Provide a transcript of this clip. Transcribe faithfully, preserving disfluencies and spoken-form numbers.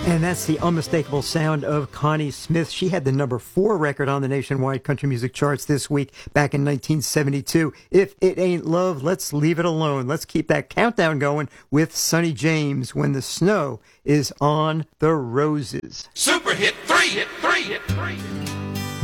And that's the unmistakable sound of Connie Smith. She had the number four record on the nationwide country music charts this week back in nineteen seventy-two. If it ain't love, let's leave it alone. Let's keep that countdown going with Sonny James, When the Snow is on the Roses. Super hit three, hit three, hit three.